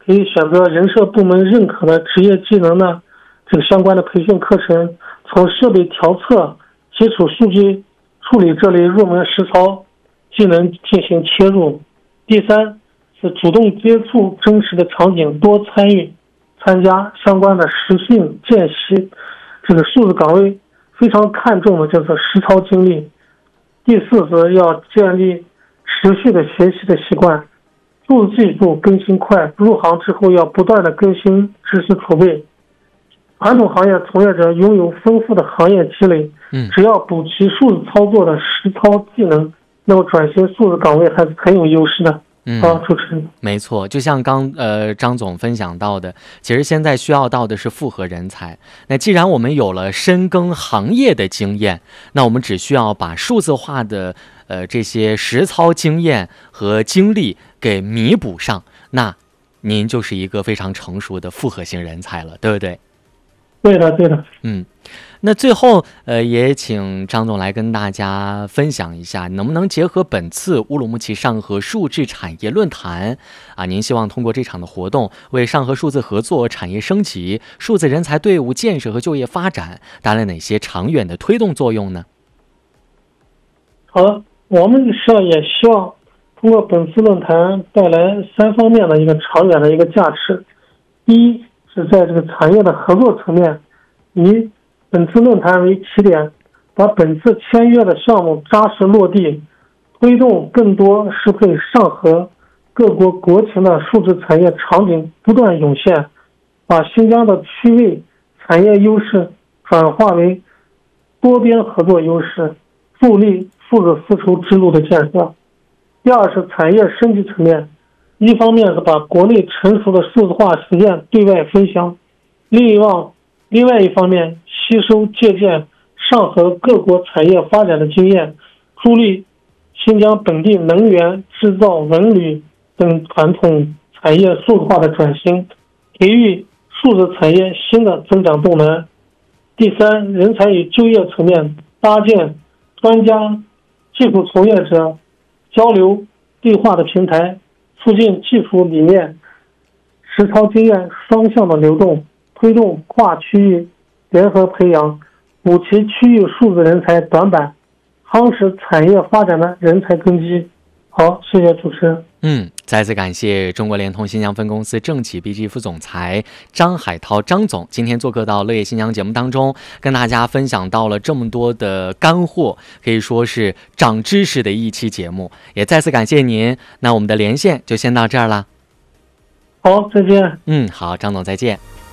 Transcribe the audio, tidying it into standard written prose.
可以选择人社部门认可的职业技能的这个相关的培训课程，从设备调测、基础数据处理这类入门实操技能进行切入。第三是主动接触真实的场景，多参加相关的实训见习。这个数字岗位非常看重的就是实操经历。第四是要建立持续的学习的习惯，数字技术更新快，入行之后要不断的更新知识储备。传统行业从业者拥有丰富的行业积累，只要补齐数字操作的实操技能，那么转型数字岗位还是很有优势的。主持人， 没错，就像张总分享到的，其实现在需要到的是复合人才。那既然我们有了深耕行业的经验，那我们只需要把数字化的这些实操经验和经历给弥补上，那您就是一个非常成熟的复合型人才了，对不对？ 对的。 那最后也请张总来跟大家分享一下，能不能结合本次乌鲁木齐上合数字产业论坛您希望通过这场的活动为上合数字合作、产业升级、数字人才队伍建设和就业发展带来哪些长远的推动作用呢？ 好的，我们也希望通过本次论坛带来3方面的一个长远的一个价值。第一是在这个产业的合作层面，以本次论坛为起点，把本次签约的项目扎实落地，推动更多适配上合各国国情的数字产业场景不断涌现，把新疆的区位产业优势转化为多边合作优势，助力数字丝绸之路的建设。第二是产业升级层面，一方面是把国内成熟的数字化实践对外分享，另外一方面吸收借鉴上合各国产业发展的经验，助力新疆本地能源、制造、文旅等传统产业数字化的转型，给予数字产业新的增长动能。第三，人才与就业层面，搭建专家、技术从业者交流对话的平台，促进技术理念、实操经验双向的流动，推动跨区域联合培养，补齐区域数字人才短板，夯实产业发展的人才根基。好，谢谢主持人。 再次感谢中国联通新疆分公司政企 BG 副总裁张海涛张总今天做客到乐业新疆节目当中，跟大家分享到了这么多的干货，可以说是长知识的一期节目，也再次感谢您。那我们的连线就先到这儿了。 好，再见。 好，张总再见。